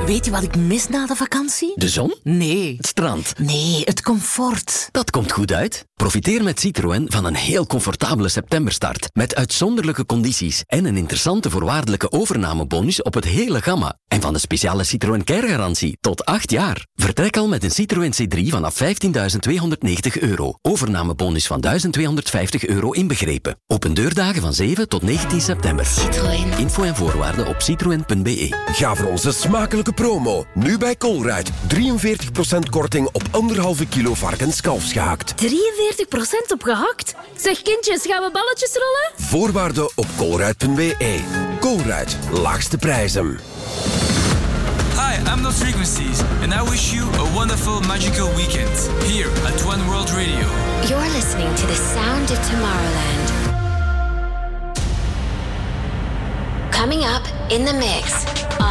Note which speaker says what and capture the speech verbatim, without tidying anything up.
Speaker 1: Weet je wat ik mis na de vakantie?
Speaker 2: De zon?
Speaker 1: Nee.
Speaker 2: Het strand?
Speaker 1: Nee, het comfort.
Speaker 2: Dat komt goed uit. Profiteer met Citroën van een heel comfortabele septemberstart. Met uitzonderlijke condities en een interessante voorwaardelijke overnamebonus op het hele gamma. En van de speciale Citroën Care-garantie tot acht jaar. Vertrek al met een Citroën C drie vanaf vijftienduizend tweehonderdnegentig euro. Overnamebonus van duizend tweehonderdvijftig euro inbegrepen. Open deurdagen van zeven tot negentien september.
Speaker 3: Citroën.
Speaker 2: Info en voorwaarden op citroen punt b e.
Speaker 4: Ga voor onze smakelijke promo. Nu bij Colruyt. drieënveertig procent korting op anderhalve kilo varkenskalfsgehakt.
Speaker 3: drieënveertig procent op gehakt? Zeg kindjes, gaan we balletjes rollen?
Speaker 4: Voorwaarden op colruyt punt b e. Colruyt. Laagste prijzen.
Speaker 5: Hi, I'm Lost Frequencies, and I wish you a wonderful, magical weekend here at One World Radio.
Speaker 3: You're listening to the sound of Tomorrowland. Coming up in the mix.